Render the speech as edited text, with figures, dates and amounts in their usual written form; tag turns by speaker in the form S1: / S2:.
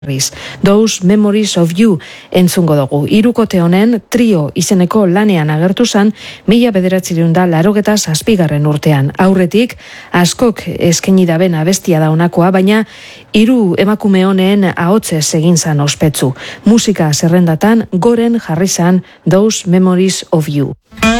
S1: Those Memories of You entzungo dugu. Hirukote honen Trio izeneko lanean agertu zen 1987 urtean. Aurretik askok eskaini daben abestia da honakoa, baina hiru emakume honen ahotsez egin zan ospetsu. Musika zerrendatan goren jarri zan Those Memories of You.